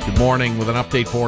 Good morning with an update for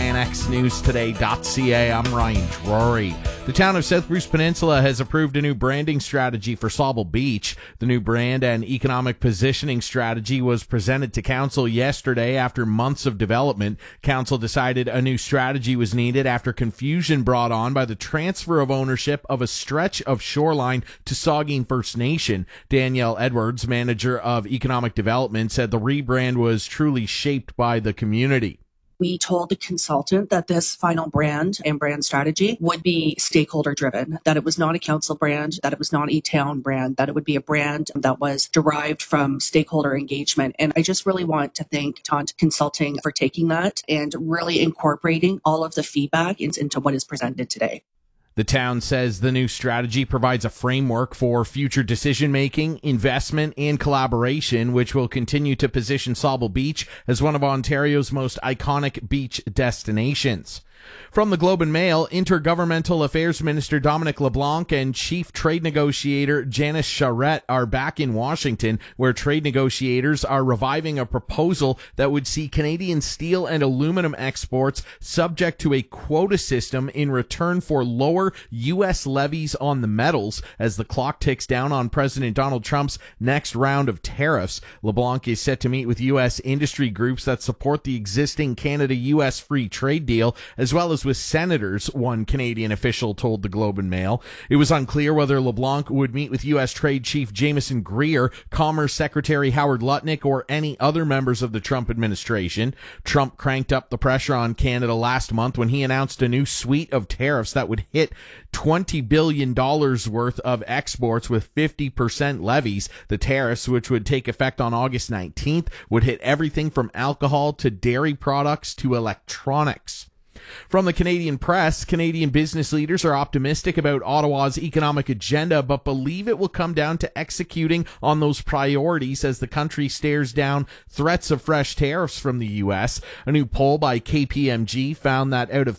CKNXNewsToday.ca. I'm Ryan Drury. The town of South Bruce Peninsula has approved a new branding strategy for Sauble Beach. The new brand and economic positioning strategy was presented to council yesterday after months of development. Council decided a new strategy was needed after confusion brought on by the transfer of ownership of a stretch of shoreline to Saugeen First Nation. Danielle Edwards, manager of economic development, said the rebrand was truly shaped by the community. We told the consultant that this final brand and brand strategy would be stakeholder driven, that it was not a council brand, that it was not a town brand, that it would be a brand that was derived from stakeholder engagement. And I just really want to thank Taunt Consulting for taking that and really incorporating all of the feedback into what is presented today. The town says the new strategy provides a framework for future decision-making, investment, and collaboration, which will continue to position Sauble Beach as one of Ontario's most iconic beach destinations. From the Globe and Mail, Intergovernmental Affairs Minister Dominic LeBlanc and Chief Trade Negotiator Janice Charette are back in Washington, where trade negotiators are reviving a proposal that would see Canadian steel and aluminum exports subject to a quota system in return for lower U.S. levies on the metals as the clock ticks down on President Donald Trump's next round of tariffs. LeBlanc is set to meet with U.S. industry groups that support the existing Canada-U.S. free trade deal, as well as with senators, one Canadian official told the Globe and Mail. It was unclear whether LeBlanc would meet with U.S. Trade Chief Jameson Greer, Commerce Secretary Howard Lutnick, or any other members of the Trump administration. Trump cranked up the pressure on Canada last month when he announced a new suite of tariffs that would hit $20 billion worth of exports with 50% levies. The tariffs, which would take effect on August 19th, would hit everything from alcohol to dairy products to electronics. From the Canadian press, Canadian business leaders are optimistic about Ottawa's economic agenda, but believe it will come down to executing on those priorities as the country stares down threats of fresh tariffs from the U.S. A new poll by KPMG found that out of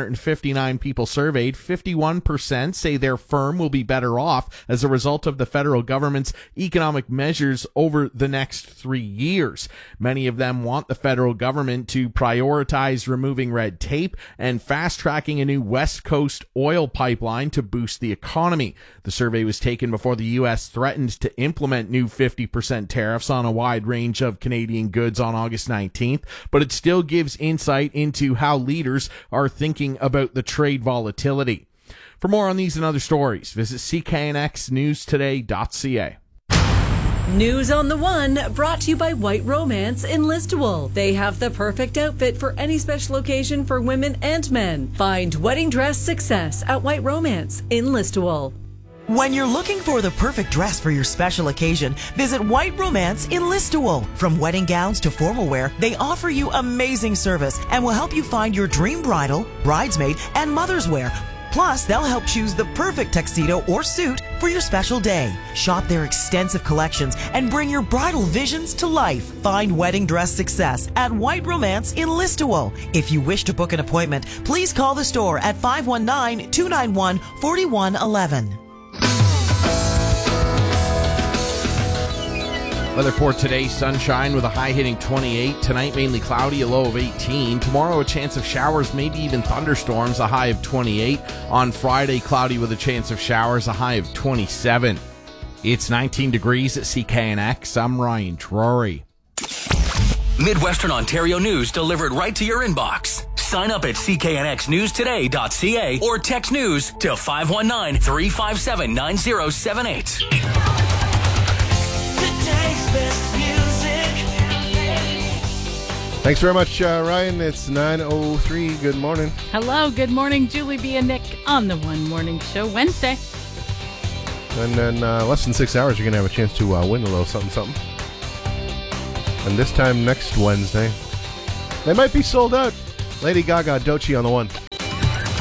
359 people surveyed, 51% say their firm will be better off as a result of the federal government's economic measures over the next 3 years. Many of them want the federal government to prioritize removing red tape and fast-tracking a new West Coast oil pipeline to boost the economy. The survey was taken before the U.S. threatened to implement new 50% tariffs on a wide range of Canadian goods on August 19th, but it still gives insight into how leaders are thinking about the trade volatility. For more on these and other stories, visit CKNXNewsToday.ca. News on the One, brought to you by White Romance in Listowel. They have the perfect outfit for any special occasion for women and men. Find wedding dress success at White Romance in Listowel. When you're looking for the perfect dress for your special occasion, visit White Romance in Listowel. From wedding gowns to formal wear, they offer you amazing service and will help you find your dream bridal, bridesmaid, and mother's wear. Plus, they'll help choose the perfect tuxedo or suit for your special day. Shop their extensive collections and bring your bridal visions to life. Find wedding dress success at White Romance in Listowel. If you wish to book an appointment, please call the store at 519-291-4111. Weather for today, sunshine with a high hitting 28. Tonight, mainly cloudy, a low of 18. Tomorrow, a chance of showers, maybe even thunderstorms, a high of 28. On Friday, cloudy with a chance of showers, a high of 27. It's 19 degrees at CKNX. I'm Ryan Drury. Midwestern Ontario news delivered right to your inbox. Sign up at CKNXNewsToday.ca or text news to 519-357-9078. Thanks very much, Ryan. It's 9:03. Good morning. Hello, good morning. Julie B. and Nick on the One Morning Show Wednesday. And then less than 6 hours, you're going to have a chance to win a little something. And this time next Wednesday, they might be sold out. Lady Gaga, Doechii on the One.